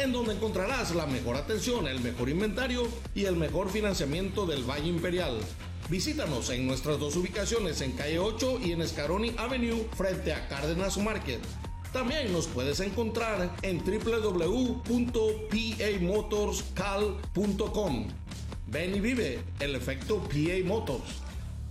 en donde encontrarás la mejor atención, el mejor inventario y el mejor financiamiento del Valle Imperial. Visítanos en nuestras dos ubicaciones en Calle 8 y en Scaroni Avenue frente a Cárdenas Market. También nos puedes encontrar en www.pamotorscal.com. Ven y vive el efecto PA Motors.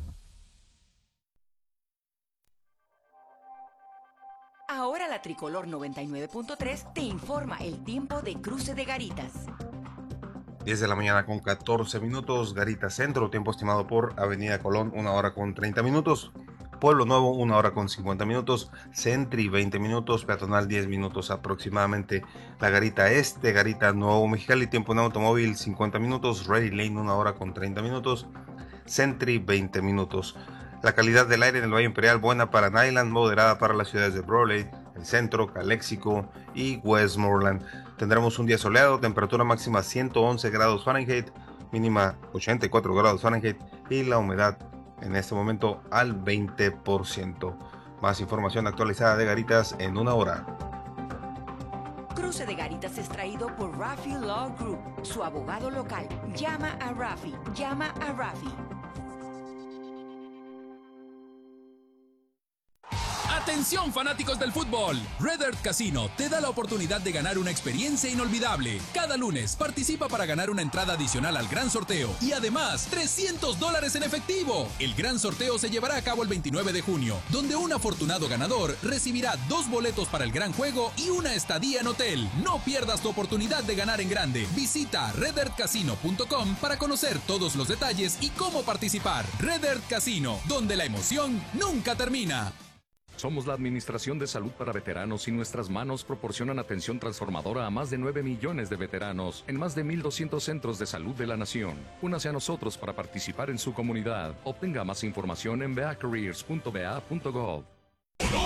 Ahora la Tricolor 99.3 te informa el tiempo de Cruce de Garitas. 10 de la mañana con 14 minutos, Garita Centro, tiempo estimado por Avenida Colón, 1 hora con 30 minutos. Pueblo Nuevo, 1 hora con 50 minutos. Centri, 20 minutos. Peatonal, 10 minutos aproximadamente. La Garita Este, Garita Nuevo Mexicali, tiempo en automóvil, 50 minutos. Ready Lane, 1 hora con 30 minutos. Centri, 20 minutos. La calidad del aire en el Valle Imperial, buena para Nyland, moderada para las ciudades de Brawley, el centro, Calexico y Westmoreland. Tendremos un día soleado, temperatura máxima 111 grados Fahrenheit, mínima 84 grados Fahrenheit y la humedad en este momento al 20%. Más información actualizada de Garitas en 1 hora. Cruce de Garitas es traído por Rafi Law Group, su abogado local. Llama a Rafi. Atención fanáticos del fútbol, Red Earth Casino te da la oportunidad de ganar una experiencia inolvidable. Cada lunes participa para ganar una entrada adicional al gran sorteo y además $300 en efectivo. El gran sorteo se llevará a cabo el 29 de junio, donde un afortunado ganador recibirá 2 boletos para el gran juego y una estadía en hotel. No pierdas tu oportunidad de ganar en grande. Visita redearthcasino.com para conocer todos los detalles y cómo participar. Red Earth Casino, donde la emoción nunca termina. Somos la Administración de Salud para Veteranos y nuestras manos proporcionan atención transformadora a más de 9 millones de veteranos en más de 1,200 centros de salud de la nación. Únase a nosotros para participar en su comunidad. Obtenga más información en beacareers.ba.gov.